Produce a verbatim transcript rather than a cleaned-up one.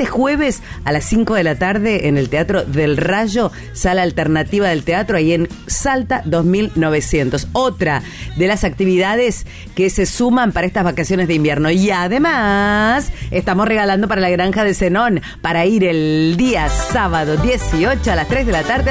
este jueves a las cinco de la tarde en el Teatro del Rayo, sala alternativa del teatro, ahí en Salta dos mil novecientos. Otra de las actividades que se suman para estas vacaciones de invierno. Y además, estamos regalando para la Granja de Zenón, para ir el día sábado dieciocho a las tres de la tarde